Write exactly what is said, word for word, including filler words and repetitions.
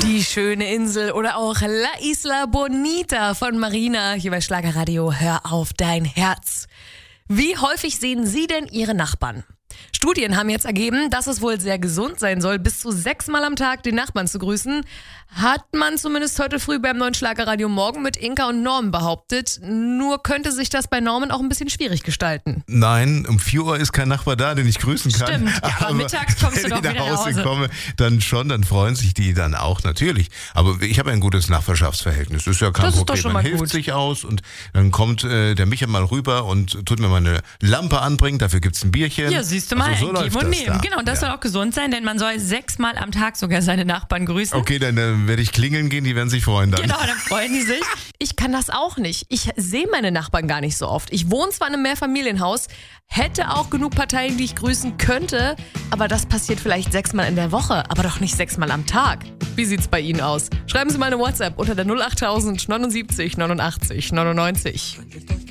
Die schöne Insel oder auch La Isla Bonita von Marina hier bei Schlagerradio. Hör auf dein Herz. Wie häufig sehen Sie denn Ihre Nachbarn? Studien haben jetzt ergeben, dass es wohl sehr gesund sein soll, bis zu sechsmal am Tag den Nachbarn zu grüßen. Hat man zumindest heute früh beim neuen Schlagerradio Morgen mit Inka und Norman behauptet. Nur könnte sich das bei Norman auch ein bisschen schwierig gestalten. Nein, um vier Uhr ist kein Nachbar da, den ich grüßen kann. Stimmt, ja, aber, aber mittags kommst du doch wieder nach Hause. Wenn ich nach Hause komme, dann schon, dann freuen sich die dann auch, natürlich. Aber ich habe ein gutes Nachbarschaftsverhältnis, das ist ja kein das Problem. Ist doch schon Man mal hilft gut. sich aus und dann kommt äh, der Micha mal rüber und tut mir mal eine Lampe anbringen, dafür gibt's ein Bierchen. Ja, siehst du mal, also so ein Geben und Nehmen. Da. Genau, und das ja. soll auch gesund sein, denn man soll sechsmal am Tag sogar seine Nachbarn grüßen. Okay, dann äh, werde ich klingeln gehen, die werden sich freuen dann. Genau, dann freuen die sich. Ich kann das auch nicht. Ich sehe meine Nachbarn gar nicht so oft. Ich wohne zwar in einem Mehrfamilienhaus, hätte auch genug Parteien, die ich grüßen könnte, aber das passiert vielleicht sechsmal in der Woche, aber doch nicht sechsmal am Tag. Wie sieht's bei Ihnen aus? Schreiben Sie mal eine WhatsApp unter der null acht tausend neunundsiebzig neunundachtzig neunundneunzig.